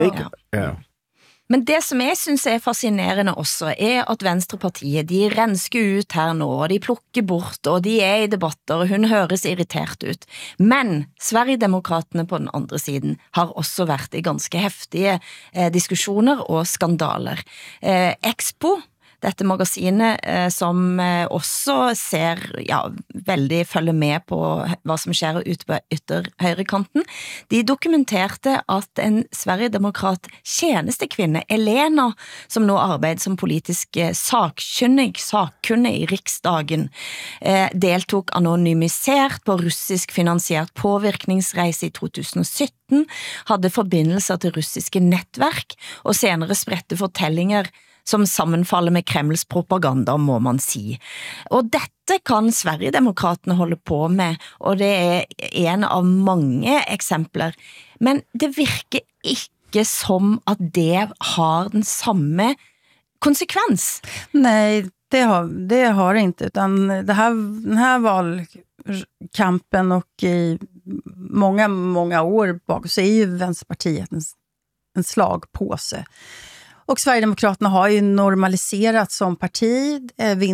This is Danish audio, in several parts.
Ikke? Ja. Men det som jeg synes er fascinerende også, er at Venstrepartiet, de rensker ut her nå, og de plukker bort, og de er i debatter, og hun høres irritert ut. Men Sverigedemokraterne på den andre siden har også vært i ganske heftige diskusjoner og skandaler. Expo, dette magasinet som også ser, veldig følger med på hva som skjer ute på ytterhøyrekanten, de dokumenterte at en Sverigedemokrat tjenestekvinne, Elena, som nå arbeider som politisk sakkunnig i Riksdagen, deltok anonymisert på russisk finansiert påvirkningsreise i 2017, hadde forbindelser til russiske nettverk, og senere spredte fortellinger som sammenfaller med Kremls propaganda, må man si. Og dette kan Sverigedemokraterne holde på med, og det er en av mange eksempler. Men det virker ikke som at det har den samme konsekvens. Nej, det har det inte, utan den här valkampen och i många år bak så är ju Vänsterpartiet en slagpåse. Och Sverigedemokraterna har ju normaliserat som parti.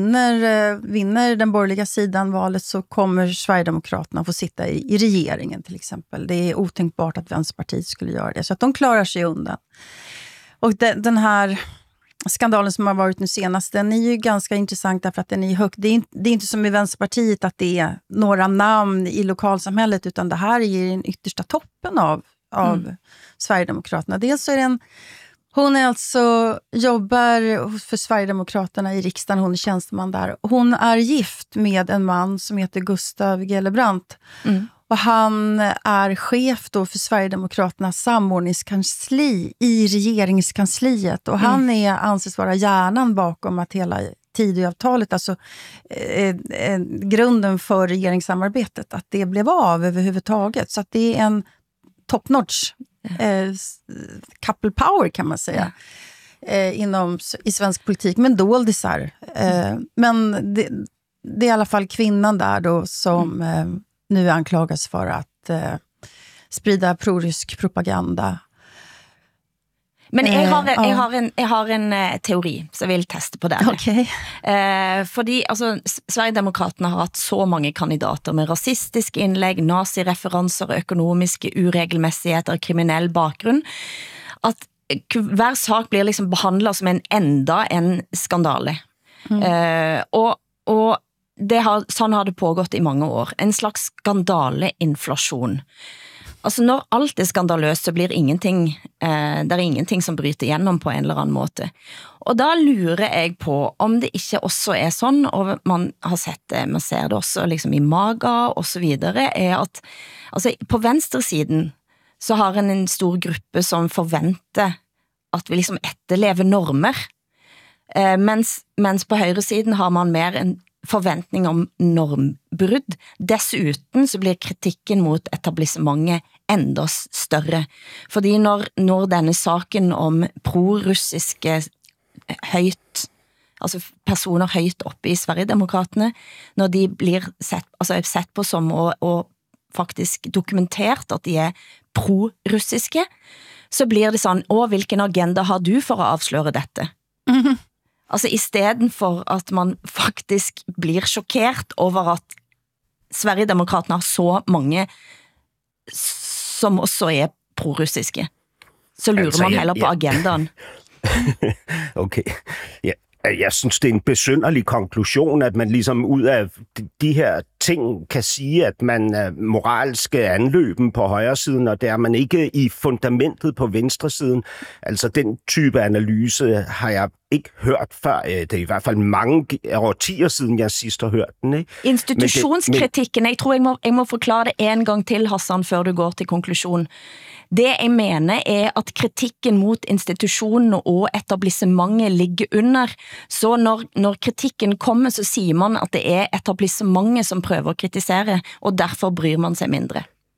Vinner den borgerliga sidan valet så kommer Sverigedemokraterna få sitta i regeringen till exempel. Det är otänkbart att Vänsterpartiet skulle göra det. Så att de klarar sig undan. Och den här skandalen som har varit nu senast, den är ju ganska intressant därför att den är högt. Det är inte som i Vänsterpartiet att det är några namn i lokalsamhället, utan det här är den yttersta toppen av Sverigedemokraterna. Dels så är hon är alltså jobbar för Sverigedemokraterna i riksdagen, hon är tjänsteman där. Hon är gift med en man som heter Gustav Gellebrant. Och han är chef då för Sverigedemokraternas samordningskansli i regeringskansliet. Och han anses vara hjärnan bakom att hela Tidöavtalet, alltså grunden för regeringssamarbetet, att det blev av överhuvudtaget. Så att det är en top-notch couple power kan man säga i svensk politik, men doldisar. Men det är i alla fall kvinnan där då som nu anklagas för att sprida prorysk propaganda. Men jeg har en teori, så jeg vil teste på det. Okay. Fordi altså, Sverigedemokraterne har hatt så mange kandidater med rasistiske innlegg, nazireferanser, økonomiske uregelmessigheter, kriminell bakgrunn, at hver sak blir liksom behandlet som en skandale. Og sånn har det pågått i mange år. En slags skandaleinflasjon. Altså når alt er skandaløst så blir ingenting, det er ingenting som bryter gjennom på en eller annen måte. Og da lurer jeg på om det ikke også er sånn, og man har sett det, man ser det også liksom i Maga og så videre, er at altså, på venstresiden så har en stor gruppe som forventer at vi liksom etterlever normer, mens på høyresiden har man mer en forventning om normbrudd. Dessuten så blir kritikken mot etablissementet enda større. Fordi når denne saken om pro-russiske personer høyt oppe i Sverigedemokraterne, når de blir sett på som og faktisk dokumentert at de er pro-russiske, så blir det sånn, hvilken agenda har du for å avsløre dette? Altså i stedet for at man faktisk blir sjokkert over at Sverigedemokraterne har så mange som også er pro-russiske, så lurer man heller på agendaen. Okay, jeg synes, det er en besynderlig konklusion, at man ligesom ud af de her ting kan sige, at man er moralske anløben på højresiden, og det er man ikke i fundamentet på venstresiden. Altså den type analyse har jeg ikke hørt før. Det er i hvert fald mange årtier siden, jeg sidst har hørt den. Ikke? Institutionskritikken, jeg tror jeg må forklare det en gang til, Hassan, før du går til konklusjon. Det jeg mener er at kritikken mot institusjonene og etablissementet ligger under, så når kritikken kommer så sier man at det er etablissementet som prøver å kritisere, og derfor bryr man seg mindre.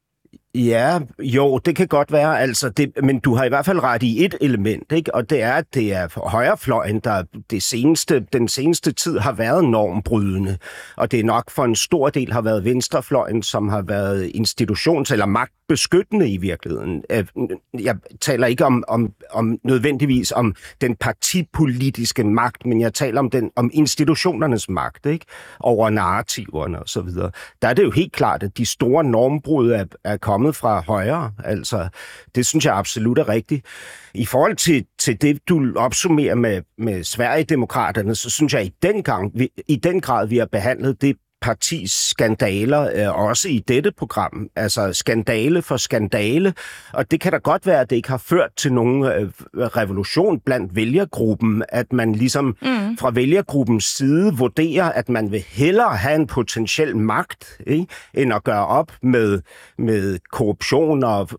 Ja, jo, det kan godt være, altså men du har i hvert fald ret i et element, ikke? Og det er, at det er højrefløjen, der den seneste tid har været normbrydende, og det er nok for en stor del har været venstrefløjen, som har været institutions- eller magtbeskyttende i virkeligheden. Jeg taler ikke om nødvendigvis om den partipolitiske magt, men jeg taler om institutionernes magt, ikke? Over narrativerne og så videre. Der er det jo helt klart, at de store normbrud er kommet fra højre. Altså, det synes jeg absolut er rigtigt. I forhold til det, du opsummerer med Sverigedemokraterne, så synes jeg i den grad, vi har behandlet det partis skandaler, også i dette program. Altså skandale for skandale. Og det kan da godt være, at det ikke har ført til nogen revolution blandt vælgergruppen, at man ligesom fra vælgergruppens side vurderer, at man vil hellere have en potentiel magt, ikke, end at gøre op med korruption og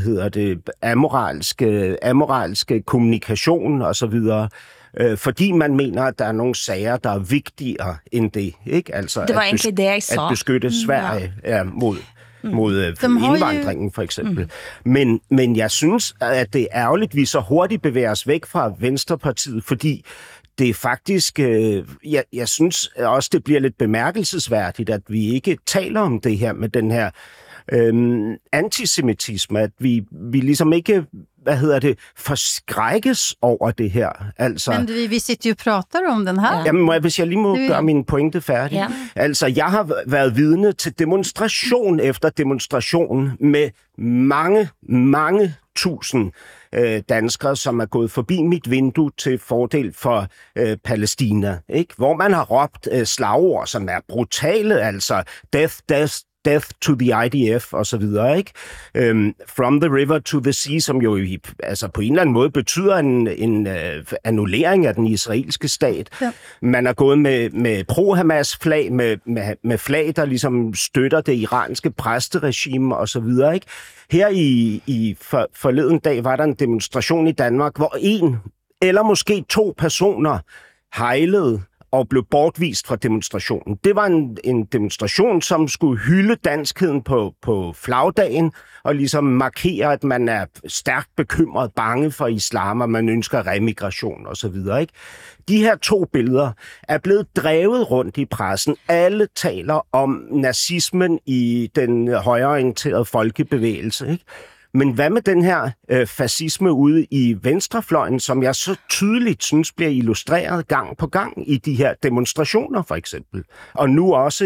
amoralske kommunikation og så videre. Fordi man mener, at der er nogle sager, der er vigtigere end det. Ikke? Altså, det var egentlig det, jeg sa. At beskytte Sverige mod indvandringen, for eksempel. Men jeg synes, at det er ærgerligt, at vi så hurtigt bevæger os væk fra Venstrepartiet, fordi det er faktisk, jeg synes også, det bliver lidt bemærkelsesværdigt, at vi ikke taler om det her med den her antisemitisme, at vi ligesom ikke forskrækkes over det her. Altså, men vi sitter jo og prater om den her. Jamen, hvis jeg lige må gøre min pointe færdig. Ja. Altså, jeg har været vidne til demonstration efter demonstration med mange tusind danskere, som er gået forbi mit vindue til fordel for Palæstina. Ikke? Hvor man har råbt slagord, som er brutale, altså death to the IDF og så videre, ikke? From the river to the sea, som jo altså på en eller anden måde betyder en annullering af den israelske stat. Ja. Man er gået med pro-Hamas-flag, med flag, der ligesom støtter det iranske præsteregime og så videre, ikke? Her i forleden dag var der en demonstration i Danmark, hvor en eller måske 2 personer hejlede og blev bortvist fra demonstrationen. Det var en demonstration, som skulle hylde danskheden på flagdagen, og ligesom markere, at man er stærkt bekymret, bange for islam, og man ønsker remigration osv. De her 2 billeder er blevet drevet rundt i pressen. Alle taler om nazismen i den højreorienterede folkebevægelse, ikke? Men hvad med den her fascisme ude i venstrefløjen, som jeg så tydeligt synes bliver illustreret gang på gang i de her demonstrationer, for eksempel? Og nu også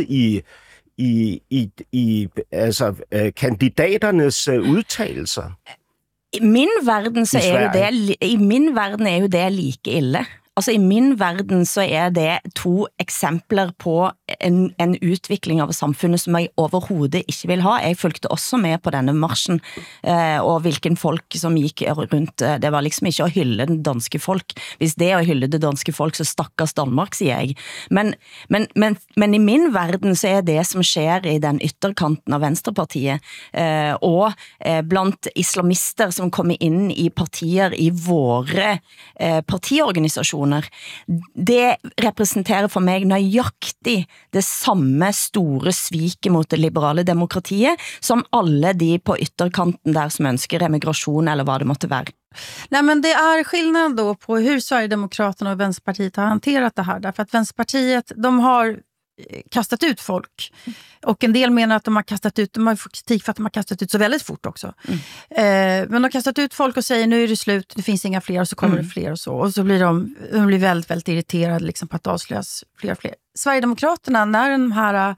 i kandidaternes udtalelser. I min verden så er jo det like ille. Altså i min verden så er det 2 eksempler på en utvikling av samfunnet som jeg overhovedet ikke vil ha. Jeg fulgte også med på denne marsjen, og hvilken folk som gik rundt. Det var liksom ikke å hylle den danske folk. Hvis det er å hylle det danske folk, så stakkars Danmark, sier jeg. Men i min verden så er det som sker i den ytterkanten av Venstrepartiet, og blant islamister som kommer inn i partier i våre partiorganisasjoner, det representerer for meg nøyaktig det samme store sviket mot det liberale demokratiet, som alle de på ytterkanten der som ønsker emigrasjon eller vad det måtte være. Nej, men det är skillnad då på hur Sverigedemokraterna och Vänsterpartiet har hanterat det här. Därför att Vänsterpartiet, de har kastat ut folk. Och en del menar att de har fått kritik för att de har kastat ut så väldigt fort också. Men de har kastat ut folk och säger nu är det slut, det finns inga fler, och så kommer det fler och så. Och så blir de blir väldigt, väldigt irriterade liksom på att avslöjas fler och fler. Sverigedemokraterna, när den här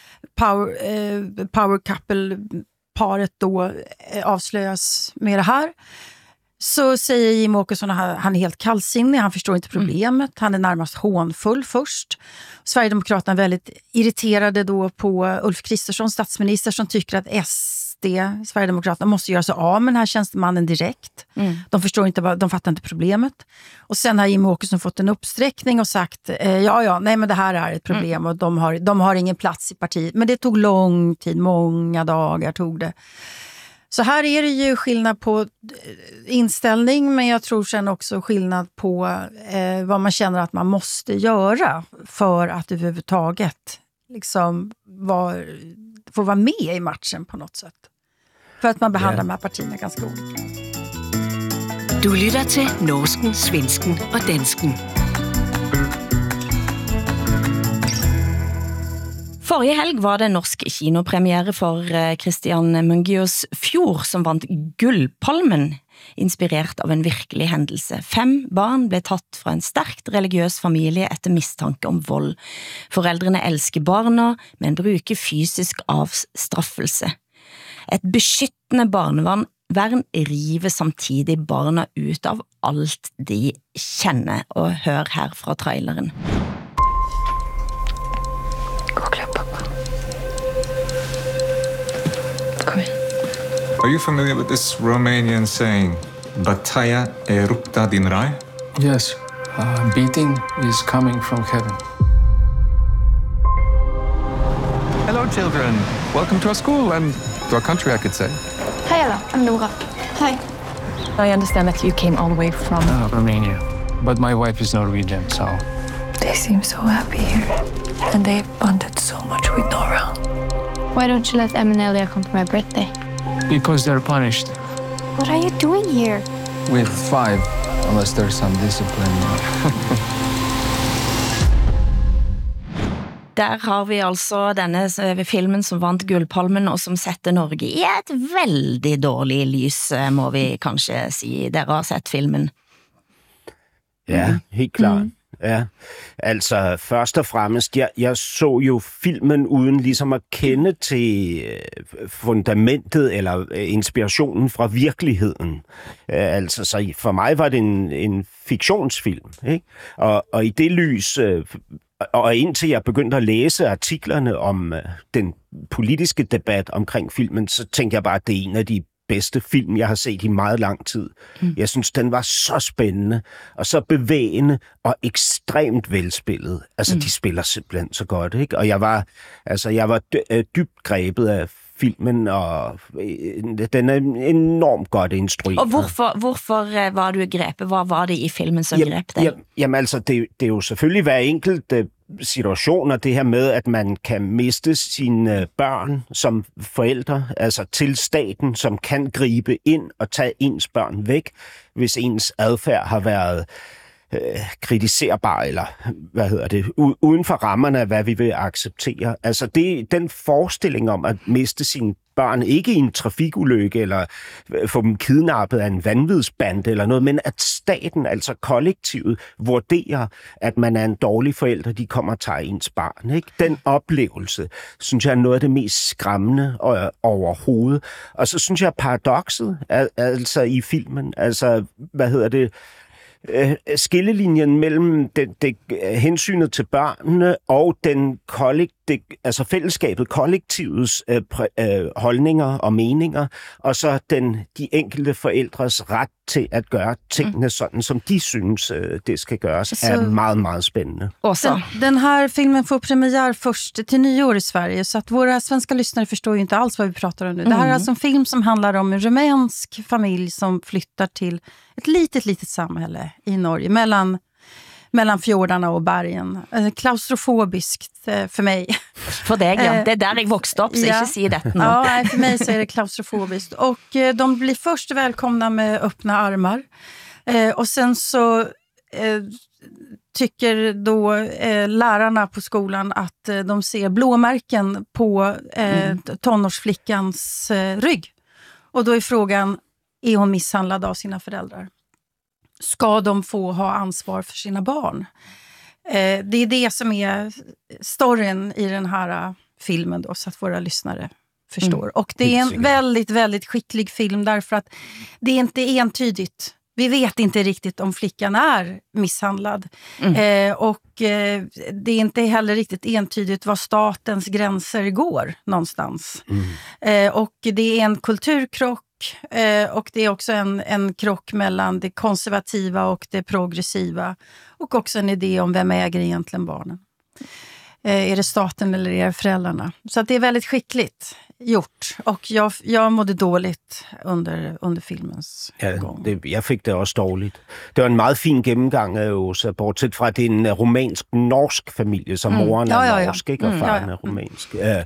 power couple-paret då avslöjas med det här, så säger Jimmie Åkesson att han är helt kallsinnig, han förstår inte problemet, han är närmast hånfull först. Sverigedemokraterna är väldigt irriterade då på Ulf Kristersson, statsminister, som tycker att Sverigedemokraterna måste göra sig av med den här tjänstemannen direkt. De förstår inte, de fattar inte problemet. Och sen har Jimmie Åkesson fått en uppsträckning och sagt nej men det här är ett problem och de har ingen plats i partiet. Men det tog lång tid, många dagar tog det. Så här är det ju skillnad på inställning, men jag tror sen också skillnad på vad man känner att man måste göra för att överhuvudtaget liksom få vara med i matchen på något sätt. För att man behandlar de här partierna ganska olika. Du lytter til norsken, svensken og dansken. Forrige helg var det norsk kinopremiere for Christian Mungios Fjord, som vant Gullpalmen, inspirert av en virkelig hændelse. 5 barn blev tatt fra en stærkt religiøs familie etter mistanke om vold. Forældrene elsker barna, men bruger fysisk avstraffelse. Et beskyttende barnevern river samtidig barna ut av alt de kjenner, og hør her fra traileren. Are you familiar with this Romanian saying, Bataia e rupta din rai? Yes, beating is coming from heaven. Hello, children. Welcome to our school and to our country, I could say. Hi, Ella. I'm Nora. Hi. I understand that you came all the way from Romania, but my wife is Norwegian, so... They seem so happy here. And they bonded so much with Nora. Why don't you let Em and Elia come for my birthday? Because they're punished. What are you doing here? With 5, unless there's some discipline. Der har vi altså denne filmen som vant Gullpalmen, og som setter Norge i et veldig dårlig lys, må vi kanskje si. Dere har sett filmen. Ja, helt klart. Ja, altså først og fremmest, jeg så jo filmen uden ligesom at kende til fundamentet eller inspirationen fra virkeligheden. Altså, så for mig var det en fiktionsfilm, ikke? Og i det lys, og indtil jeg begyndte at læse artiklerne om den politiske debat omkring filmen, så tænkte jeg bare, at det er en af de bedste film, jeg har set i meget lang tid. Jeg synes, den var så spændende, og så bevægende, og ekstremt velspillet. Altså, de spiller simpelthen så godt, ikke? Og jeg var dybt grebet af filmen, og den er enormt godt instrueret. Og hvorfor var du grebet? Hvad var det i filmen, som greb dig? Jamen altså, det er jo selvfølgelig hver enkelt situationer, det her med, at man kan miste sine børn som forældre, altså til staten, som kan gribe ind og tage ens børn væk, hvis ens adfærd har været kritiserbar, eller uden for rammerne af, hvad vi vil acceptere. Altså den forestilling om at miste sine børn, ikke i en trafikulykke, eller få dem kidnappet af en vanvidsbande eller noget, men at staten, altså kollektivet, vurderer, at man er en dårlig forælder, de kommer og tager ens barn. Ikke? Den oplevelse, synes jeg, er noget af det mest skræmmende overhovedet. Og så synes jeg, paradokset, altså i filmen, altså, skillelinjen mellem det hensynet til børnene og den altså fællesskabet, kollektivets holdninger og meninger, og så de enkelte forældres ret til at gøre tingene sådan, som de synes, det skal gøres, er meget, meget spændende. Den här filmen får premiär först till nyår i Sverige, så att våra svenska lyssnare förstår ju inte alls vad vi pratar om nu. Det här är alltså en film som handlar om en rumänsk familj som flyttar till ett litet samhälle i Norge, mellan fjordarna och bergen. Klaustrofobiskt för mig. För dig, ja. Det är där jag vuxit upp, så inte säg det nu. Ja, för mig så är det klaustrofobiskt. Och de blir först välkomna med öppna armar. Och sen så tycker då lärarna på skolan att de ser blåmärken på tonårsflickans rygg. Och då är frågan, är hon misshandlad av sina föräldrar? Ska de få ha ansvar för sina barn? Det är det som är storyn i den här filmen då, så att våra lyssnare förstår. Och det är en väldigt, väldigt skicklig film därför att det är inte entydigt. Vi vet inte riktigt om flickan är misshandlad. Och det är inte heller riktigt entydigt var statens gränser går någonstans. Och det är en kulturkrock. Och det är också en krock mellan det konservativa och det progressiva. Och också en idé om vem äger egentligen barnen. Är det staten eller är det föräldrarna? Så att det är väldigt skickligt gjort. Och jag mådde dåligt under filmens gång. Jeg fik det også dårligt. Det var en meget fin gennemgang af Åsa, bortset fra, at det er en romansk-norsk familie, som moren er norsk, ikke, og faren er romansk.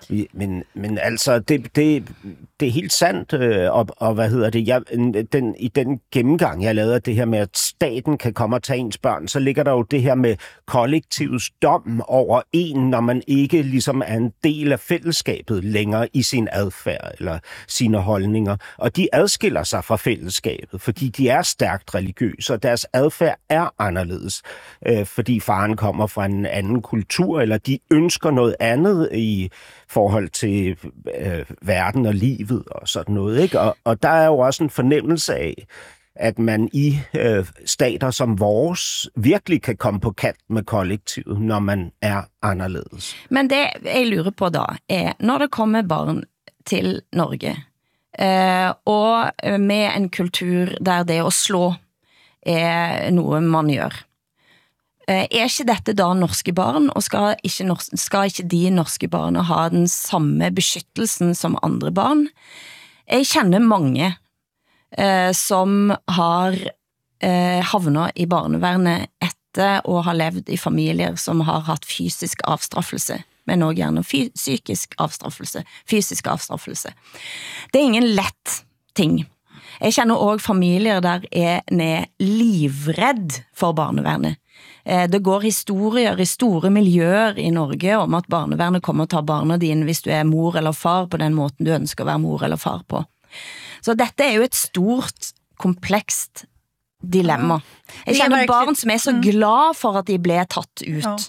Men altså, det er helt sandt, og hvad hedder det? I den gennemgang, jeg lavede af det her med, at staten kan komme og tage ens børn, så ligger der jo det her med kollektivets dom over en, når man ikke ligesom er en del af fællesskabet længere i sin adfærd eller sine holdninger. Og de adskiller sig fra fællesskabet, fordi de er stærkt religiøse, og deres adfærd er anderledes, fordi faren kommer fra en anden kultur, eller de ønsker noget andet i forhold til verden og livet og sådan noget, ikke? Og der er jo også en fornemmelse af, at man i stater som vores virkelig kan komme på kant med kollektivet, når man er anderledes. Men det jeg lurer på da, er, når det kommer barn til Norge, og med en kultur der det at slå er noget man gør, er ikke dette da norske barn, og skal ikke de norske barna ha den samme beskyttelsen som andre barn? Jeg kjenner mange som har havnet i barnevernet etter å ha levd i familier som har haft fysisk avstraffelse, men også gjerne psykisk avstraffelse, fysisk avstraffelse. Det er ingen lett ting. Jeg kjenner også familier der er livredd for barnevernet. Det går historier i store miljøer i Norge om at barnevernet kommer og tar barna dine hvis du er mor eller far på den måten du ønsker at være mor eller far på. Så dette er jo et stort, komplekst dilemma. Jeg kjenner barn som er så glad for at de ble tatt ut. Ja.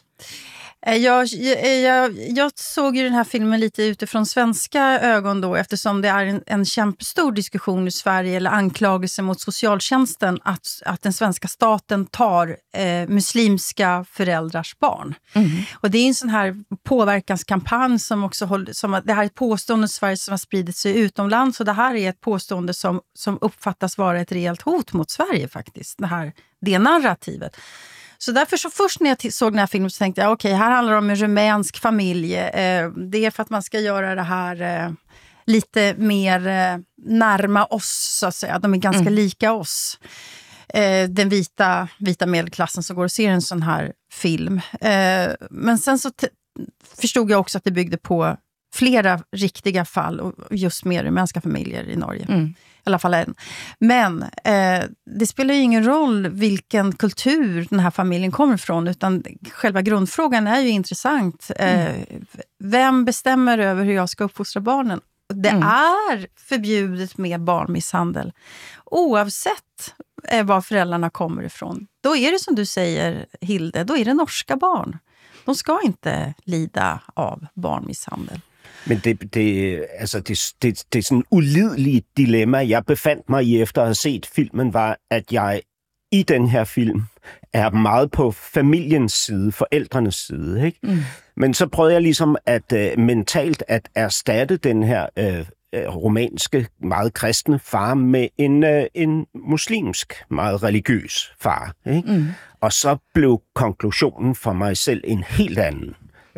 Jag såg ju den här filmen lite utifrån svenska ögon då, eftersom det är en kämpestor diskussion i Sverige, eller anklagelse mot socialtjänsten att den svenska staten tar muslimska föräldrars barn. Och det är en sån här påverkanskampanj som också det här är ett påstående i Sverige som har spridit sig utomlands, och det här är ett påstående som uppfattas vara ett rejält hot mot Sverige faktiskt, det narrativet. Så därför så först när jag såg den här filmen så tänkte jag okej, här handlar det om en rumänsk familj. Det är för att man ska göra det här lite mer närma oss, så att säga. De är ganska lika oss. Den vita medelklassen som går och ser en sån här film. Men sen så förstod jag också att det byggde på flera riktiga fall och just mer rumänska familjer i Norge. I alla fall en. Men det spelar ju ingen roll vilken kultur den här familjen kommer ifrån, utan själva grundfrågan är ju intressant. Vem bestämmer över hur jag ska uppfostra barnen? Det är förbjudet med barnmisshandel. Oavsett var föräldrarna kommer ifrån. Då är det som du säger, Hilde, då är det norska barn. De ska inte lida av barnmisshandel. Men det er sådan en ulidelig dilemma, jeg befandt mig i efter at have set filmen, var, at jeg i den her film er meget på familiens side, forældrenes side, ikke? Men så prøvede jeg ligesom mentalt at erstatte den her romanske, meget kristne far med en muslimsk, meget religiøs far, ikke? Og så blev konklusionen for mig selv en helt anden.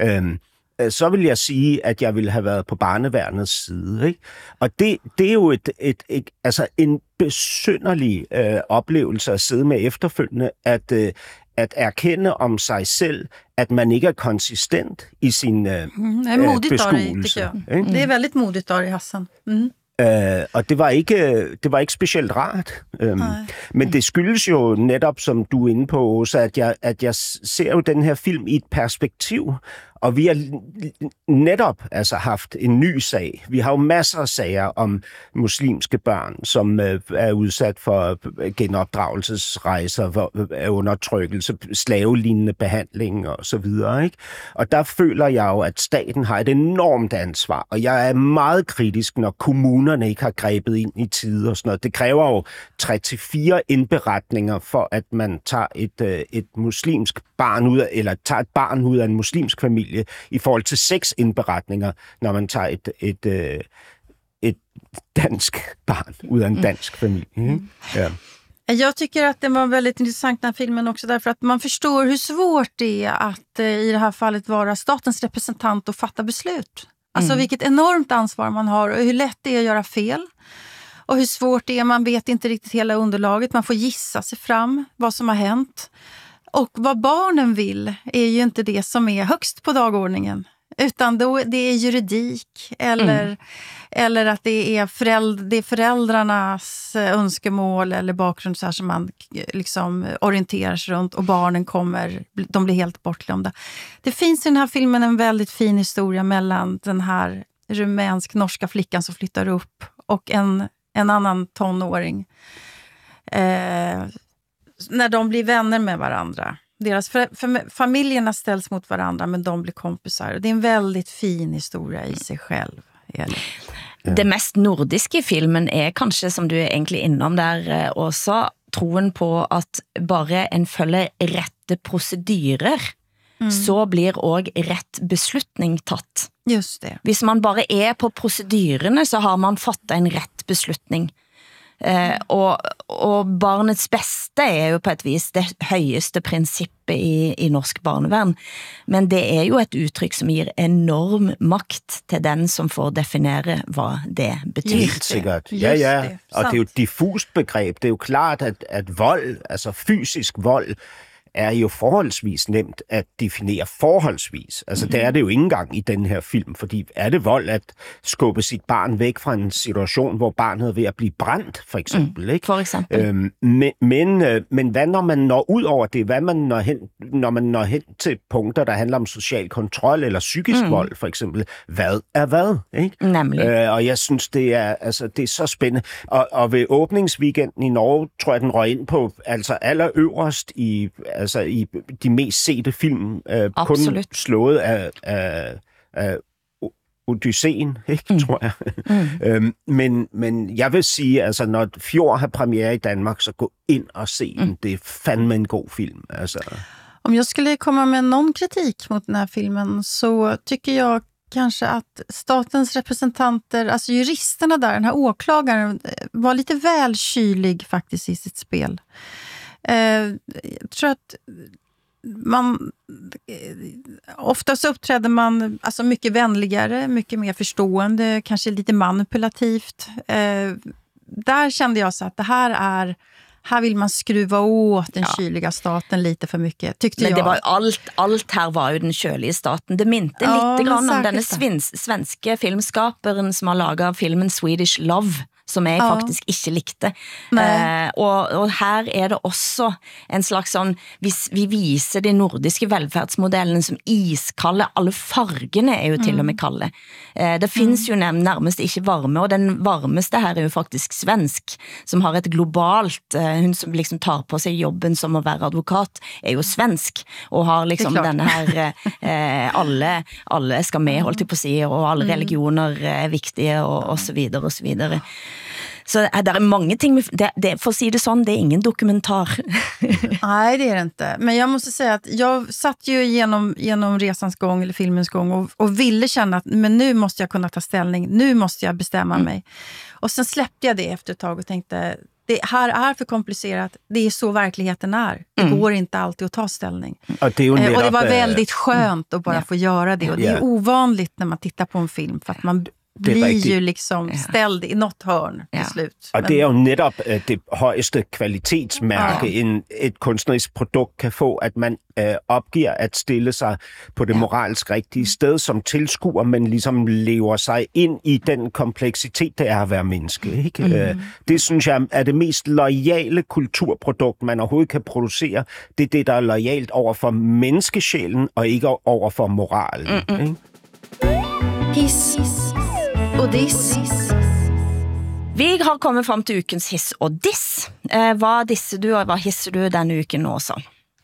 Så vil jeg sige, at jeg ville have været på barneværnets side, ikke? Og det er jo altså en besynderlig oplevelse at sidde med efterfølgende, at erkende om sig selv, at man ikke er konsistent i sin beskuelse. Det är väldigt modigt av dig, Hassan. Og det var ikke specielt rart. Men det skyldes jo netop, som du er inde på, Åsa, at jeg ser jo den her film i et perspektiv, og vi har netop haft en ny sag. Vi har jo masser af sager om muslimske børn, som er udsat for genopdragelsesrejser, undertrykkelse, slavelignende behandling og så videre, ikke? Og der føler jeg jo, at staten har et enormt ansvar, og jeg er meget kritisk, når kommunerne ikke har grebet ind i tide og sådan noget. Det kræver jo 3-4 indberetninger for, at man tager et muslimsk barn ud af, eller tager et barn ud af en muslimsk familie, i forhold til 6 indberetninger, når man tager et dansk barn ud af en dansk familie. Ja. Jag tycker att det var väldigt intressant den här filmen också, därför att man förstår hur svårt det är att i det här fallet vara statens representant och fatta beslut. Alltså vilket enormt ansvar man har och hur lätt det är att göra fel. Och hur svårt det är, man vet inte riktigt hela underlaget, man får gissa sig fram vad som har hänt. Och vad barnen vill är ju inte det som är högst på dagordningen. Utan då det är juridik eller att det är föräldrarnas önskemål eller bakgrund så här som man liksom orienterar sig runt och barnen de blir helt bortglömda. Det finns i den här filmen en väldigt fin historia mellan den här rumänsk-norska flickan som flyttar upp och en annan tonåring. När de blir vänner med varandra. Deras familjerna ställs mot varandra men de blir kompisar. Det är en väldigt fin historia i sig själv. Det mest nordiske i filmen är kanske, som du är egentligen innom där också, troen på att bara en følger rätte procedurer, så blir også rätt beslutning tatt. Just det. Hvis man bara är på procedurerna så har man fattat en rätt beslutning. Og barnets bästa är ju på ett vis det högsta princippet i norsk barnevern. Men det är ju ett uttryck som ger enorm makt till den som får definiera vad det betyder. Helt sikkert. Ja. Og det er jo et diffust begreb. Det er jo klart, at vold, altså fysisk vold, er jo forholdsvis nemt at definere forholdsvis. Altså, det er det jo ikke engang i den her film, fordi er det vold at skubbe sit barn væk fra en situation, hvor barnet er ved at blive brændt, for eksempel, ikke? For eksempel. Men hvad når man når ud over det? Hvad når man når hen til punkter, der handler om social kontrol eller psykisk vold, for eksempel? Hvad er hvad, ikke? Nemlig. Og jeg synes, det er så spændende. Og ved åbningsweekenden i Norge, tror jeg, den røg ind på allerøverst i de mest sete film, kun slået af Odysseen, ikke, tror jeg. Men jeg vil sige, altså, når Fjord har premiere i Danmark, så gå ind og se den. Det er fandme en god film. Altså. Om jag skulle komma med någon kritik mot den här filmen så tycker jag kanske att statens representanter, alltså juristerna där, den här åklagaren, var lite väl kylig faktiskt i sitt spel. Jag tror att ofta så uppträder man alltså mycket vänligare, mycket mer förstående, kanske lite manipulativt. Där kände jag så att det här vill man skruva åt den kyliga staten lite för mycket, tyckte jag. Men det var allt här var ju den kyliga staten. Det minte lite grann om denne svenske filmskaperen som har laget filmen Swedish Love, som jeg faktisk ikke likte. Og her er det også en slags sånn, vi viser de nordiske velferdsmodellene som iskalde, alle fargene er jo til og med kalde. Det finns jo nærmest ikke varme, og den varmeste her er jo faktisk svensk, som har et globalt, hun som liksom tar på sig jobben som å være advokat, er jo svensk, og har liksom denne her, alle skal med, holdt jeg på å si, og alle religioner er viktige, og så videre, og så videre. Så det är många ting, det för att säga det sån, det är ingen dokumentar. Nej, det är det inte. Men jag måste säga att jag satt ju genom resans gång eller filmens gång och ville känna att men nu måste jag kunna ta ställning, nu måste jag bestämma mig. Och sen släppte jag det efter ett tag och tänkte, det här är för komplicerat, det är så verkligheten är. Det går inte alltid att ta ställning. Och det var väldigt skönt att bara få göra det. Och det är ovanligt när man tittar på en film för att man blir ju liksom ställd i något hörn till slut. Og det er jo netop det højeste kvalitetsmærke, et kunstnerisk produkt kan få, at man opgiver at stille sig på det moralsk rigtige sted som tilskuer, men ligesom lever sig ind i den kompleksitet, det er at være menneske. Ikke? Det synes jeg er det mest loyale kulturprodukt, man overhovedet kan producere. Det er det, der er loyalt over for menneskesjælen, og ikke over for moralen. Ikke? Hiss og diss. Vi har kommet frem til ukens hiss og diss. Hvad disser du, og hvad hisser du denne uken også?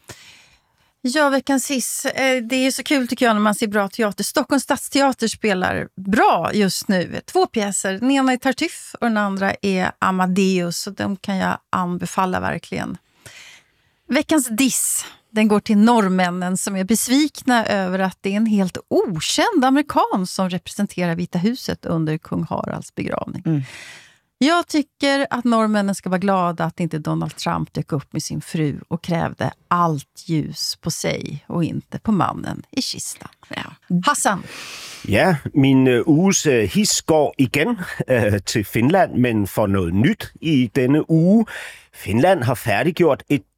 Ja, veckans hiss. Det är så kul tycker jag när man ser bra teater. Stockholms stadsteater spelar bra just nu. 2 pjäser. Den ena är Tartuffe och den andra är Amadeus. Och de kan jag anbefalla verkligen. Veckans diss. Den går till norrmännen som är besvikna över att det är en helt okänd amerikan som representerar Vita huset under kung Haralds begravning. Jag tycker att norrmännen ska vara glada att inte Donald Trump dök upp med sin fru och krävde allt ljus på sig och inte på mannen i kistan. Hassan? Ja, min uges hiss går igen til Finland, men for noget nyt i denne uge. Finland har færdiggjort et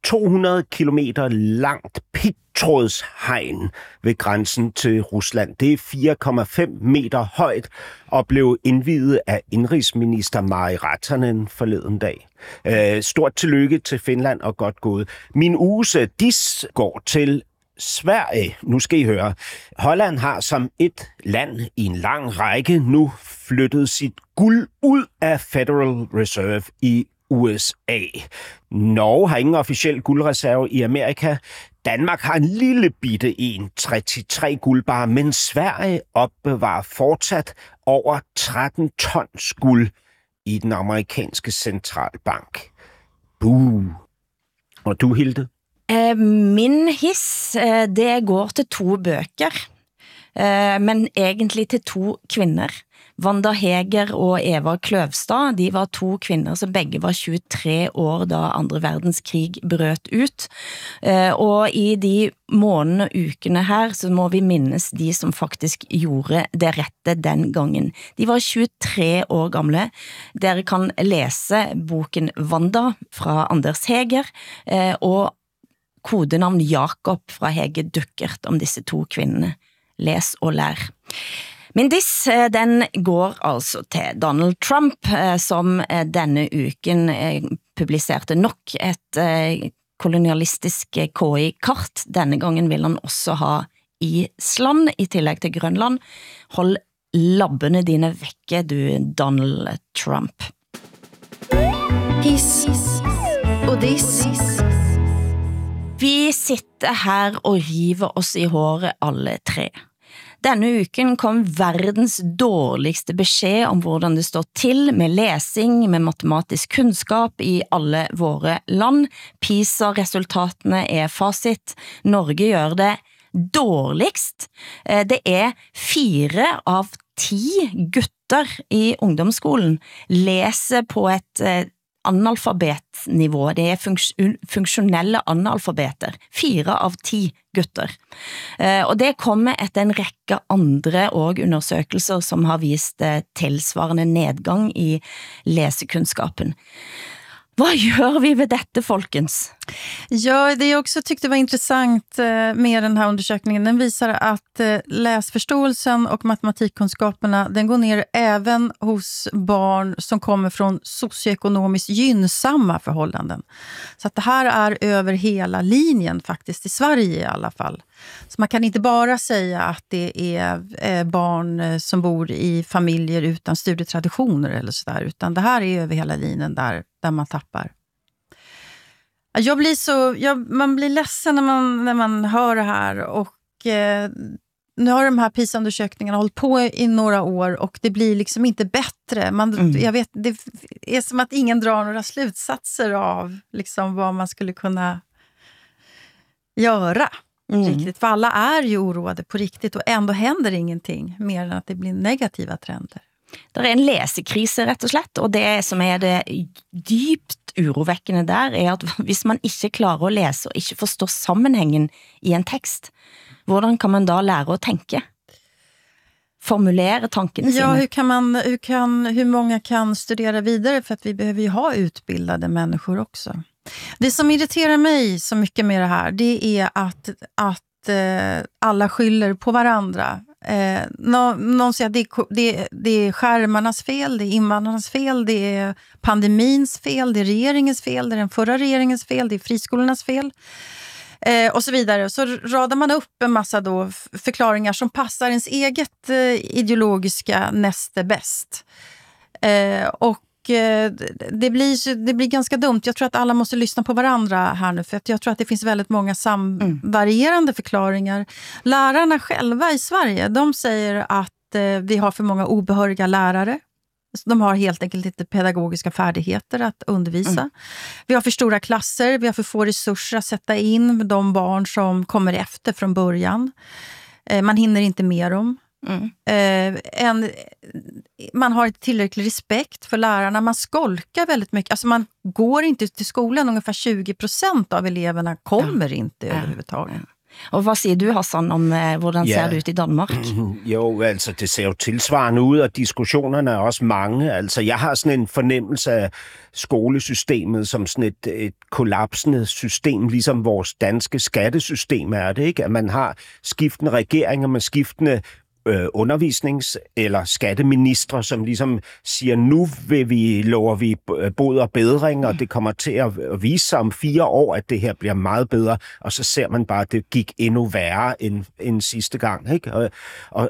200 kilometer langt pigtrådshegn ved grænsen til Rusland. Det er 4,5 meter højt og blev indviet af indrigsminister Mari Rantanen forleden dag. Stort tillykke til Finland og godt gået. Min uges dis går til Sverige. Nu skal I høre. Holland har som et land i en lang række nu flyttet sit guld ud af Federal Reserve i USA. Norge har ingen officiel guldreserve i Amerika. Danmark har en lille bitte en, 33 guldbar, men Sverige opbevarer fortsat over 13 tons guld i den amerikanske centralbank. Buh. Og du, Hilde? Min hiss, det går til 2 bøker, men egentlig til 2 kvinder. Wanda Heger og Eva Kløvstad, de var 2 kvinder som begge var 23 år da andre verdenskrig brøt ut. Og i de månedene og ukene her, så må vi minnes de som faktisk gjorde det rette den gangen. De var 23 år gamle. Dere kan lese boken Wanda fra Anders Heger, og kodenavn Jakob fra Hege Duckert om disse 2 kvinnerne. Les og lær. Min diss, den går altså til Donald Trump, som denne uken publiserte nok et kolonialistisk KI-kart. Denne gangen vil han også ha Island i tillegg til Grønland. Hold labbene dine vekke, du Donald Trump. Hiss og diss. Vi sitter her og river oss i håret alle 3. Denne uken kom verdens dårligste beskjed om hvordan det står til med lesing, med matematisk kunnskap i alle våre land. PISA-resultatene er fasit. Norge gjør det dårligst. Det er 4 av 10 gutter i ungdomsskolen leser på et analfabetnivå. Det er funksjonelle analfabeter. 4 av 10 gutter. Og det kommer etter en rekke andre undersøkelser som har vist tilsvarende nedgang i lesekunnskapen. Vad gör vi med detta, folkens? Ja, det jag också tyckte var intressant med den här undersökningen, den visar att läsförståelsen och matematikkunskaperna, den går ner även hos barn som kommer från socioekonomiskt gynnsamma förhållanden. Så att det här är över hela linjen faktiskt, i Sverige i alla fall. Så man kan inte bara säga att det är barn som bor i familjer utan studietraditioner eller sådär, utan det här är över hela linjen där man tappar. Man blir ledsen när man hör det här, och nu har de här PISA-undersökningarna hållit på i några år och det blir liksom inte bättre. Jag vet, det är som att ingen drar några slutsatser av liksom vad man skulle kunna göra. Riktigt, för alla är ju oroade på riktigt och ändå händer ingenting mer än att det blir negativa trender. Det er en lesekrise rett og slett, og det som er det dypt urovekkende der er at hvis man ikke klarer å lese og ikke forstår sammenhengen i en tekst, hvordan kan man da lære å tenke? Formulera tankene sine? Ja, hur många kan studera vidare, för att vi behöver ju ha utbildade människor också. Det som irriterar mig så mycket med det här, det är att alla skyller på varandra. Någon säger att det är skärmarnas fel, det är invandrarnas fel, det är pandemins fel, det är regeringens fel, det är den förra regeringens fel, det är friskolornas fel. Och så vidare. Så radar man upp en massa då förklaringar som passar ens eget ideologiska näste bäst. Och det blir ganska dumt. Jag tror att alla måste lyssna på varandra här nu, för att jag tror att det finns väldigt många varierande förklaringar. Lärarna själva i Sverige, de säger att vi har för många obehöriga lärare. De har helt enkelt inte pedagogiska färdigheter att undervisa. Vi har för stora klasser, vi har för få resurser att sätta in med de barn som kommer efter från början. Man hinner inte med dem. Man har tillräcklig respekt för lärarna. Man skolkar väldigt mycket. Alltså man går inte till skolan. Ungefär 20% av eleverna kommer inte överhuvudtaget. Og hvad siger du, Hassan, om hvordan ser det ud i Danmark? Jo, altså det ser jo tilsvarende ud, og diskussionerne er også mange. Altså jeg har sådan en fornemmelse af skolesystemet som sådan et kollapsende system, ligesom vores danske skattesystem er det, ikke? At man har skiftende regeringer med skiftende undervisnings- eller skatteministre, som ligesom siger, nu lover vi bod og bedring, og det kommer til at vise sig om 4 år, at det her bliver meget bedre, og så ser man bare, at det gik endnu værre end sidste gang. Ikke? Og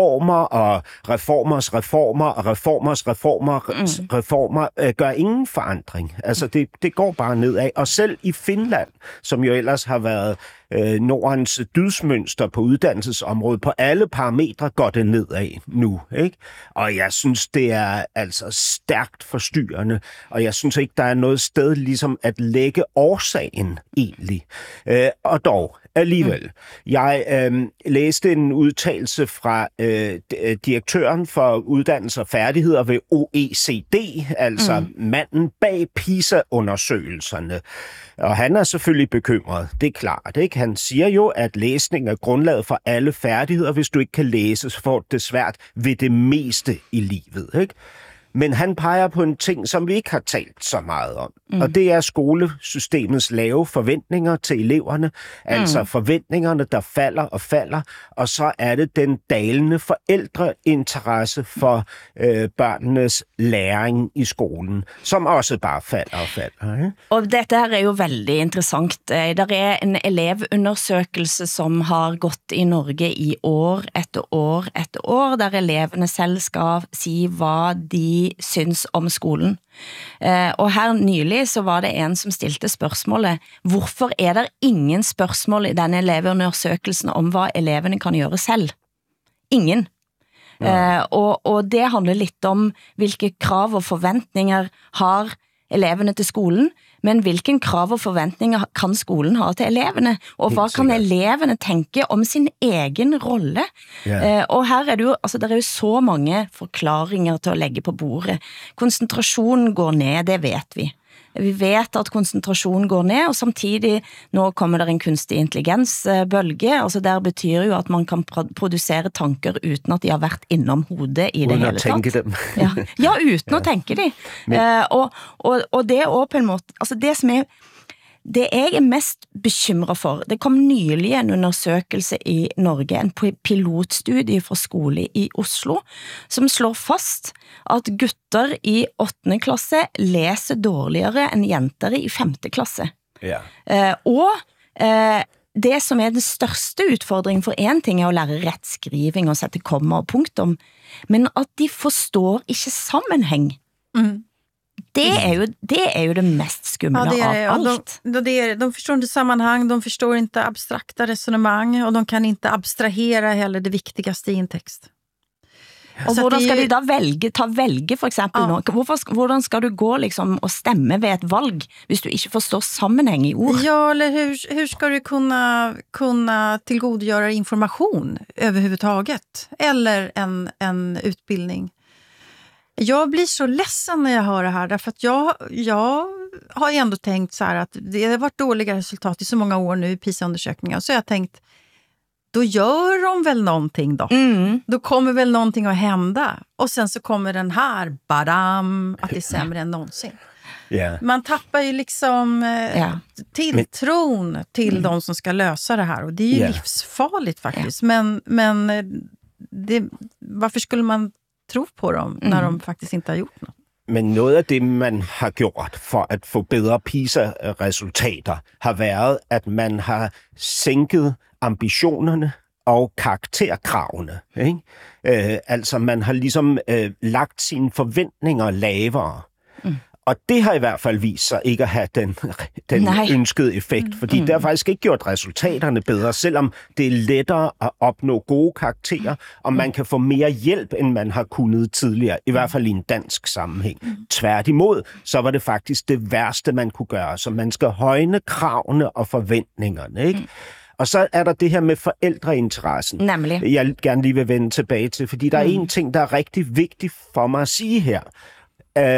reformer gør ingen forandring. Altså det går bare nedad. Og selv i Finland, som jo ellers har været Nordens dydsmønster på uddannelsesområdet, på alle parametre går det nedad nu, ikke? Og jeg synes, det er altså stærkt forstyrrende, og jeg synes ikke, der er noget sted ligesom at lægge årsagen egentlig. Og dog, alligevel. Jeg læste en udtalelse fra direktøren for uddannelse og færdigheder ved OECD, altså manden bag PISA-undersøgelserne. Og han er selvfølgelig bekymret, det er klart, ikke? Han siger jo, at læsning er grundlaget for alle færdigheder. Hvis du ikke kan læse, så får du det svært ved det meste i livet, ikke? Men han peger på en ting, som vi ikke har talt så meget om. Og det er skolesystemets lave forventninger til eleverne. Altså forventningerne, der falder og falder. Og så er det den dalende forældreinteresse for børnenes læring i skolen, som også bare falder og falder. Ikke? Og dette her er jo veldig interessant. Der er en elevundersøgelse, som har gått i Norge i år etter år etter år, der eleverne selv skal si hvad de syns om skolen. Og her nylig så var det en som stilte spørgsmålet, hvorfor er der ingen spørgsmål i denne elevundersøkelsen om hvad eleverne kan gøre selv? Ingen. Og det handler lidt om hvilke krav og forventninger har eleverne til skolen, men hvilken krav og forventninger kan skolen ha til eleverne, og hvad kan eleverne tænke om sin egen rolle? Og her er det jo, altså der er jo så mange forklaringer til at lægge på bordet. Koncentrationen går ned, det vet vi. Vi vet at koncentrationen går ned, og samtidig nå kommer der en kunstig intelligensbølge, altså der betyder jo at man kan producere tanker uten at de har været innom hodet i det hele tatt. Uden at tænke dem. Ja, uten at tænke de. Og det er på en måte, altså det som er, det jeg er mest bekymret for, det kom nylig en undersøgelse i Norge, en pilotstudie fra skole i Oslo, som slår fast at gutter i 8. klasse læser dårligere end jenter i 5. klasse. Det som er den største utfordringen for en ting er at lære rettskriving og sætte komma og punktum, men at de forstår ikke sammenhæng. Det är ju det mest skumla av allt. De förstår inte sammanhang, de förstår inte abstrakta resonemang och de kan inte abstrahera heller det viktigaste i en text. Og hvordan skal de da velge for eksempel nå? Hvordan skal du gå liksom og stemme ved et valg, hvis du ikke forstår sammenhæng i ord? Ja, eller hur ska du kunna tillgodogöra information överhuvudtaget? Eller en utbildning? Jag blir så ledsen när jag hör det här, därför att jag har ju ändå tänkt så här att det har varit dåliga resultat i så många år nu i PISA-undersökningar, så jag har tänkt, då gör de väl någonting då. Då kommer väl någonting att hända. Och sen så kommer den här, badam, att det är sämre än någonsin. Man tappar ju liksom tilltron till de som ska lösa det här. Och det är ju livsfarligt faktiskt. Men varför skulle man tro på dem, när de faktiskt inte har gjort något? Men noget af det, man har gjort for at få bedre PISA-resultater, har været, at man har sænket ambitionerne og karakterkravene. Ikke? Altså, man har ligesom lagt sine forventninger lavere. Og det har i hvert fald vist sig ikke at have den ønskede effekt, fordi det har faktisk ikke gjort resultaterne bedre, selvom det er lettere at opnå gode karakterer, og man kan få mere hjælp, end man har kunnet tidligere, i hvert fald i en dansk sammenhæng. Tværtimod, så var det faktisk det værste, man kunne gøre, så man skal højne kravene og forventningerne, ikke? Og så er der det her med forældreinteressen, jeg gerne lige vil vende tilbage til, fordi der er en ting, der er rigtig vigtig for mig at sige her.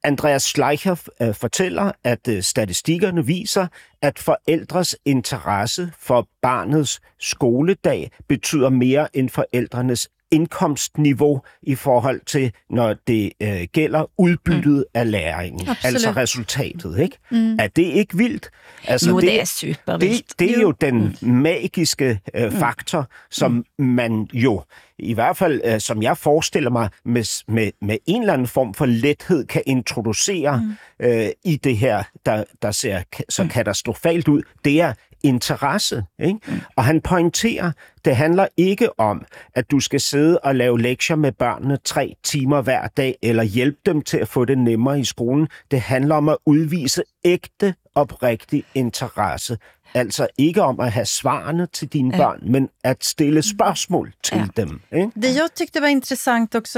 Andreas Schleicher fortæller, at statistikkerne viser, at forældres interesse for barnets skoledag betyder mere end forældrenes indkomstniveau i forhold til, når det gælder udbyttet af læringen. Absolut. Altså resultatet, ikke? Er det ikke vildt? Altså, Jo, det er supervildt. Det er jo den magiske faktor, som man jo, i hvert fald som jeg forestiller mig, med en eller anden form for lethed kan introducere i det her, der ser så katastrofalt ud. Det er interesse, ikke? Og han pointerer, det handler ikke om, at du skal sidde og lave lektier med børnene 3 timer hver dag, eller hjælpe dem til at få det nemmere i skolen. Det handler om at udvise ægte, oprigtig interesse. Altså ikke om at have svarene till dine barn, men att ställa spørgsmål till dem. Det jag tyckte var intressant också,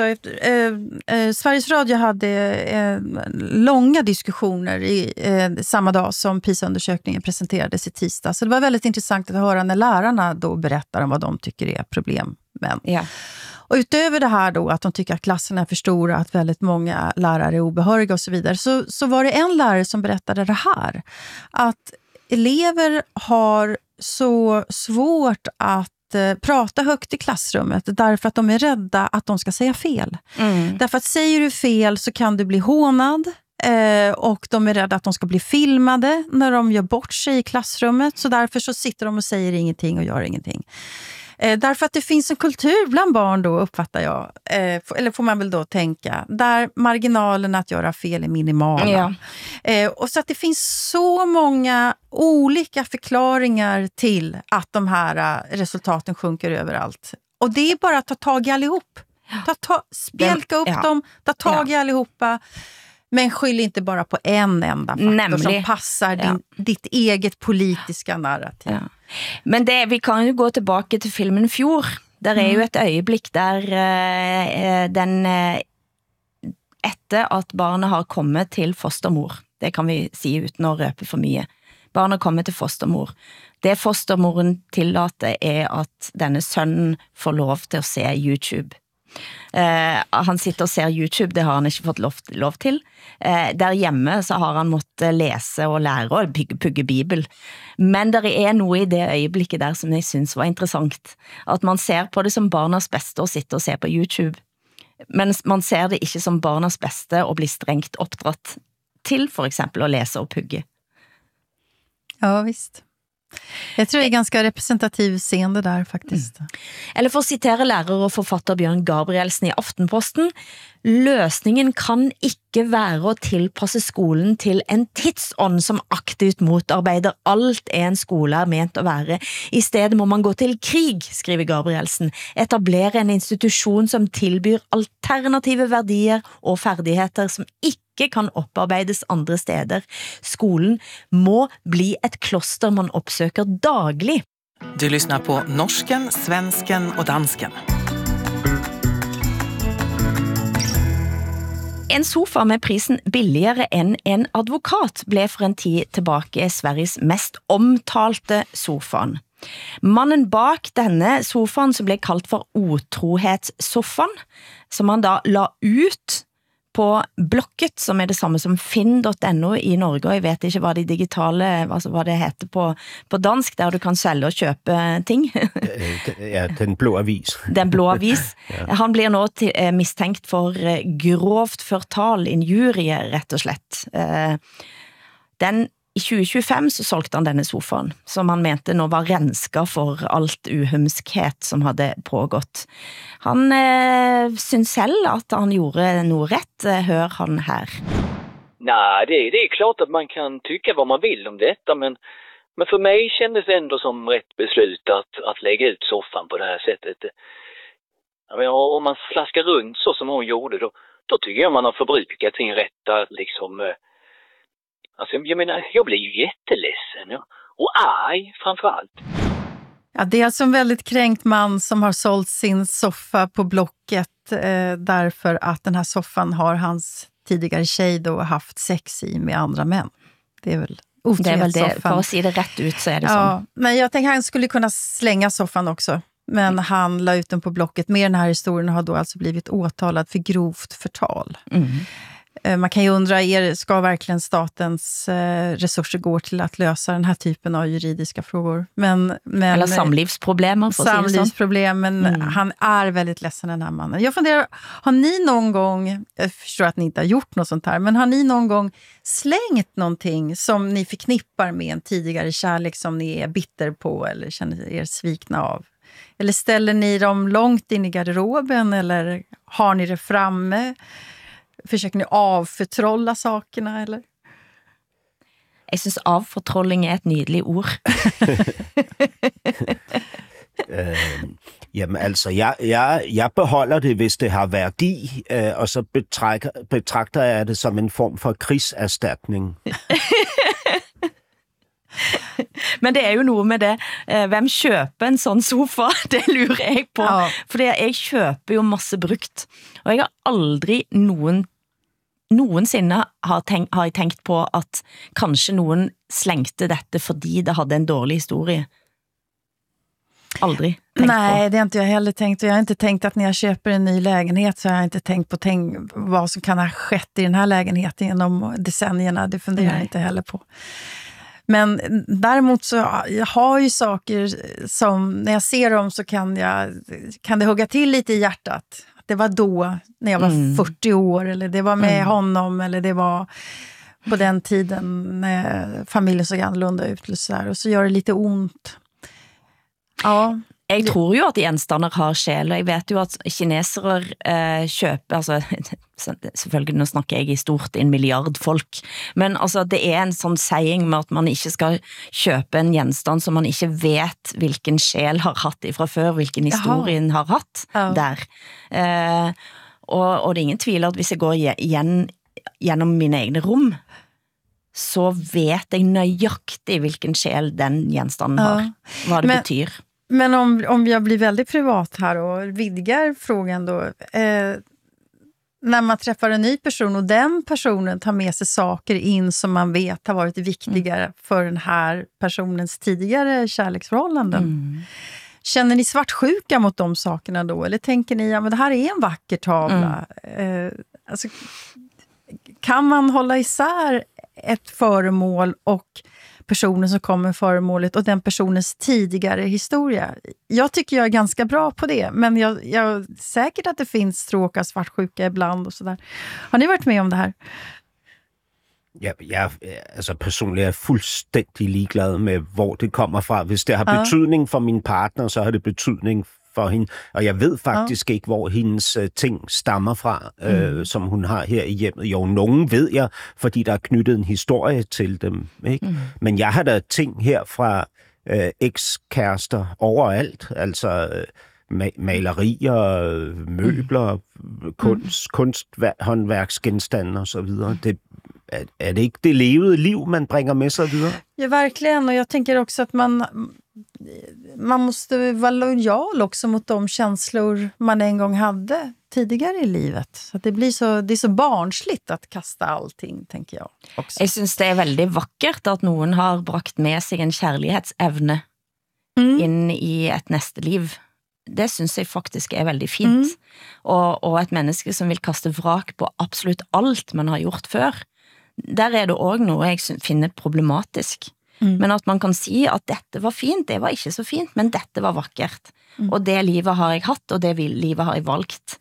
Sveriges Radio hade långa diskussioner samma dag som PISA-undersökningen presenterades i tisdag. Så det var väldigt intressant att höra när lärarna då berättar om vad de tycker är problem. Ja. Och utöver det här då att de tycker att klasserna är för stora, att väldigt många lärare är obehöriga och så vidare, så var det en lärare som berättade det här. Att elever har så svårt att prata högt i klassrummet därför att de är rädda att de ska säga fel. Därför att säger du fel så kan du bli hånad och de är rädda att de ska bli filmade när de gör bort sig i klassrummet. Så därför så sitter de och säger ingenting och gör ingenting. Därför att det finns en kultur bland barn då, uppfattar jag, eller får man väl då tänka, där marginalen att göra fel är minimala. Ja. Och så att det finns så många olika förklaringar till att de här resultaten sjunker överallt. Och det är bara att ta tag i allihop. Spjälka upp dem, ta tag i allihopa. Men skyll inte bara på en enda faktor som passar ditt eget politiska narrativ. Ja. Men vi kan jo gå tilbake til filmen Fjord. Der er jo et øjeblik der etter at barnet har kommet til fostermor. Det kan vi si uten å røpe for mye. Barnet kommer til fostermor. Det fostermoren tillater er at denne sønnen får lov til å se YouTube. Han sitter og ser YouTube, det har han ikke fått lov til. Der hjemme så har han måttet lese og lære og pugge Bibel. Men der er noe i det øyeblikket der som jeg synes var interessant. At man ser på det som barnas beste å sitte og se på YouTube. Men man ser det ikke som barnas beste å bli strengt oppdratt til for eksempel å lese og pugge. Ja, visst. Jeg tror det er ganske representativ scene det der, faktisk. Eller for å sitere lærer og forfatter Bjørn Gabrielsen i Aftenposten, løsningen kan ikke være å tilpasse skolen til en tidsånd som aktivt motarbeider alt en skole er ment å være. I stedet må man gå til krig, skriver Gabrielsen, etablere en institusjon som tilbyr alternative verdier og ferdigheter som ikke kan opparbeides andre steder. Skolen må bli et kloster man oppsøker daglig. Du lyssnar på norsken, svensken och dansken. En sofa med prisen billigere enn en advokat ble for en tid tilbake Sveriges mest omtalte sofaen. Mannen bak denne sofaen som ble kalt for otrohetssofaen, som han da la ut på Blocket, som er det samme som finn.no i Norge, og jeg vet ikke hva de digitale, altså hva det heter på dansk, der du kan selge og kjøpe ting. Ja, den blå avis. Den blå avis. Ja. Han blir nå mistenkt for grovt fortal, injurie, rett og slett. I 2025 så solgte han denne sofaen, som han mente nå var renska for alt uhumskhet som hadde pågått. Han synes selv at han gjorde noe rett, hør han her. Nej, det är klart att man kan tycka vad man vill om detta, men för mig kändes det ändå som rätt beslut att lägga ut soffan på det här sättet. Jag menar, om man slaskar runt så som hon gjorde, då tycker jag man har förbrukat sin rätta liksom. Alltså, jag menar, jag blir ju jätteledsen och arg framförallt. Ja, det är alltså en väldigt kränkt man som har sålt sin soffa på Blocket därför att den här soffan har hans tidigare tjej då haft sex i med andra män. Det är väl otrohetssoffan. Det är väl det, för att se det rätt ut så är det så. Men jag tänker han skulle kunna slänga soffan också. Men han la ut den på Blocket. Med den här historien har då alltså blivit åtalad för grovt förtal. Man kan ju undra, ska verkligen statens resurser gå till att lösa den här typen av juridiska frågor? Men eller samlivsproblem. Samlivsproblem, men han är väldigt ledsen, den här mannen. Jag funderar, har ni någon gång, jag förstår att ni inte har gjort något sånt här, men har ni någon gång slängt någonting som ni förknippar med en tidigare kärlek som ni är bitter på eller känner er svikna av? Eller ställer ni dem långt in i garderoben eller har ni det framme? Försöker ni avförtrolla sakerna, eller? Jeg synes avfortrolling er et nydelig ord. Jamen altså, jeg beholder det, hvis det har værdi, og så betragter jeg det som en form for krigserstatning. Men det er jo noe med det. Hvem kjøper en sånn sofa? Det lurer jeg på. Ja. Fordi jeg kjøper jo masse brukt. Og jeg har aldri noensinne har jeg tenkt på at kanskje noen slengte dette fordi det hadde en dårlig historie. Aldrig tänkt Nej, på. Det har inte jag heller tänkt. Och jag har inte tänkt att när jag köper en ny lägenhet så har jag inte tänkt på vad som kan ha skett i den här lägenheten genom decennierna. Det funderar jag inte heller på. Men däremot så jag har ju saker som när jag ser dem så kan det hugga till lite i hjärtat. Det var då när jag var 40 år eller det var med honom eller det var på den tiden när familjen såg annorlunda ut och så gör det lite ont. Ja. Jeg tror jo at gjenstander har sjel, og jeg vet jo at kinesere kjøper, altså selvfølgelig nå snakker jeg i stort 1 milliard folk, men altså det er en sånn saying med at man ikke skal kjøpe en gjenstand som man ikke vet hvilken sjel har hatt ifra før, hvilken historien har hatt der. Og det er ingen tvil at hvis jeg går gjennom mine egne rom, så vet jeg nøyaktig hvilken sjel den gjenstanden har, hva det betyr. Men om jag blir väldigt privat här och vidgar frågan då, när man träffar en ny person och den personen tar med sig saker in som man vet har varit viktigare för den här personens tidigare kärleksförhållanden. Känner ni svartsjuka mot de sakerna då? Eller tänker ni, ja men det här är en vacker tavla. Alltså, kan man hålla isär ett föremål och personen som kommer med föremålet och den personens tidigare historia? Jag tycker jag är ganska bra på det, men jag säkert att det finns stråk av svartsjuka ibland och sådär. Har ni varit med om det här? Ja, altså personligt er jeg fuldstændig ligeglad med, hvor det kommer fra. Hvis det har betydning for min partner, så har det betydning for hende. Og jeg ved faktisk ikke, hvor hendes ting stammer fra, som hun har her i hjemmet. Jo, nogen ved jeg, fordi der er knyttet en historie til dem. Ikke? Men jeg har da ting her fra ekskærester overalt. Altså malerier, møbler, kunsthåndværksgenstande og så videre. Det är det inte det levede liv man bringer med sig vidare? Ja, verkligen. Och jag tänker också att man måste vara lojal också mot de känslor man en gång hade tidigare i livet. Så att det är så barnsligt att kasta allting, tänker jag också. Jag syns det är väldigt vackert att någon har brakt med sig en kärleksevne in i ett nästa liv. Det syns jeg faktisk er veldig fint. Og et menneske som vil kaste vrak på absolutt alt man har gjort før, der er det også noe jeg finner problematisk. Men at man kan si at dette var fint, det var ikke så fint, men dette var vakkert. Og det livet har jeg hatt, og det livet har jeg valgt.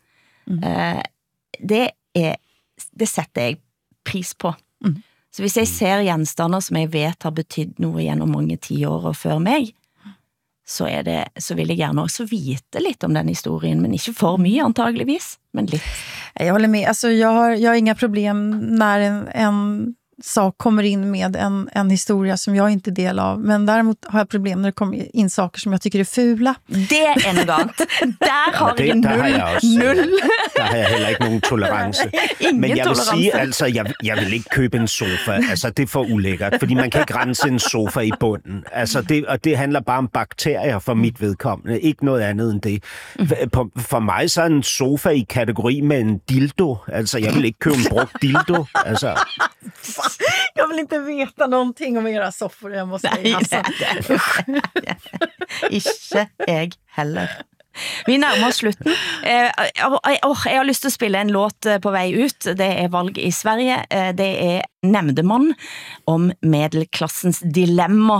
Det setter jeg pris på. Så hvis jeg ser gjenstander som jeg vet har betydd noe gjennom mange 10 år og før meg, så vill jag gärna också veta lite om den historien, men inte för mycket antagligen, men lite. Jag håller med. Alltså jag har inga problem när en sak kommer in med en historia som jag inte är del av, men däremot har jag problem när det kommer in saker som jag tycker är fula. Det är något annat. Där har jag null. Der har jeg heller ikke nogen tolerance. Men jeg vil sige, altså, jeg vil ikke købe en sofa. Altså, det er for ulækkert, fordi man kan ikke rense en sofa i bunden. Altså, det handler bare om bakterier for mit vedkommende. Ikke noget andet end det. For mig så er en sofa i kategori med en dildo. Altså, jeg vil ikke købe en brugt dildo. Altså. Jag vill inte veta någonting om era soffor, jag måste säga. Ikke jeg heller. Vi nærmer oss slutten. Jeg har lyst til å spille en låt på vei ut. Det valg i Sverige. Det Nämndemann om medelklassens dilemma.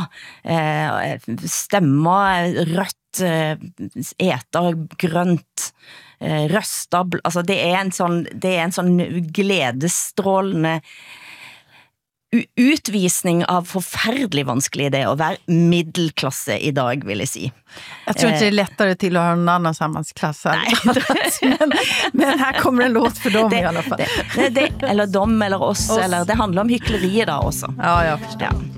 Stemmer rødt, eter grønt, røster. Altså det en sånn gledesstrålende utvisning av forferdelig vanskelig det å være middelklasse i dag, vil jeg si. Jag tror inte det är lättare till att ha en annan samhällsklass men här kommer en låt för dem i alla fall. Eller dem eller oss, eller det handlar om hyckleriet da også. Ja, jag förstår. Ja.